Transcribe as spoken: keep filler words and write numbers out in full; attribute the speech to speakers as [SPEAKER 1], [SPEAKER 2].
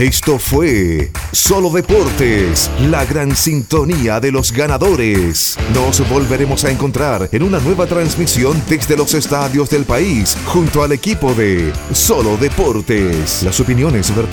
[SPEAKER 1] Esto fue Solo Deportes, la gran sintonía de los ganadores. Nos volveremos a encontrar en una nueva transmisión desde los estadios del país, junto al equipo de Solo Deportes. Las opiniones vertidas